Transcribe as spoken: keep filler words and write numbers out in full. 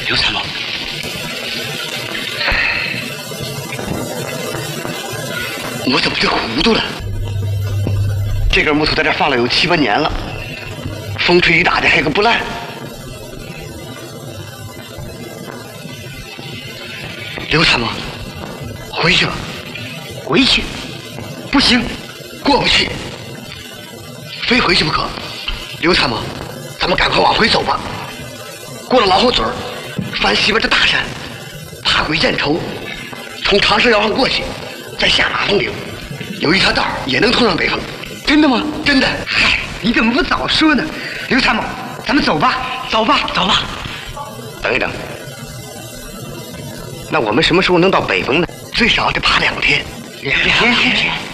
刘参谋，我怎么就糊涂了？这根木头在这放了有七八年了，风吹雨打的还个不烂。刘参谋，回去吧。回去？不行，过不去，非回去不可。刘参谋，咱们赶快往回走吧。过了老虎嘴儿，翻西边的大山，爬鬼箭头，从长蛇腰上过去，再下马蜂岭，有一条道也能通上北方。真的吗？真的。嗨，你怎么不早说呢？刘参谋，咱们走吧，走吧，走吧。等一等，那我们什么时候能到北方呢？最少得爬两天。两天。